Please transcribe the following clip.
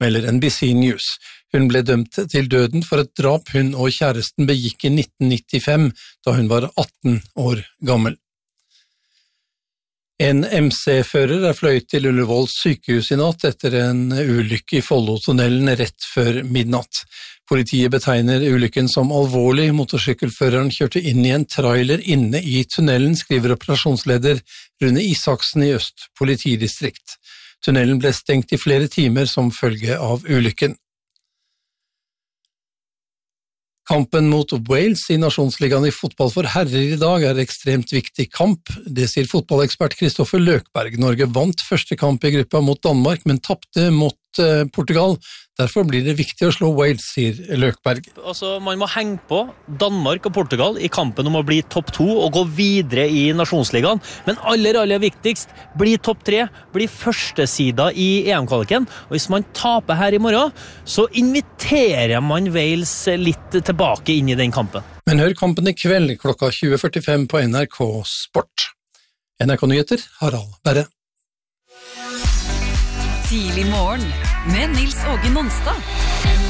melder NBC News. Hun ble dømt til døden for et drap hun og kjæresten begikk i 1995, da hun var 18 år gammel. En MC-fører fløyet til Ullevål sykehus i natt etter en ulykke i Follotunnelen rett før midnatt. Politiet betegner ulykken som alvorlig. Motorsykkelføreren kjørte inn i en trailer inne i tunnelen, skriver operasjonsleder Rune Isaksen i Øst politidistrikt. Tunnelen ble stengt i flere timer som følge av ulykken. Kampen mot Wales i Nasjonsligaen i fotball for herrer i dag ekstremt viktig kamp. Det sier fotballekspert Kristoffer Løkberg. Norge vant første kamp i gruppa mot Danmark, men tapte mot Portugal. Derfor blir det viktig å slå Wales, sier Løkberg. Man må henge på Danmark og Portugal i kampen om å bli topp 2 og gå videre i Nasjonsligaen. Men aller viktigst, bli topp 3, bli førstesida i EM-kvaliken. Og hvis man taper her i morgen, så inviterer man Wales litt tilbake inn i den kampen. Men hør kampen i kveld klokka 20:45 på NRK Sport. NRK Nyheter, Harald Berre. Tidlig morgen med Nils Åge Nonstad.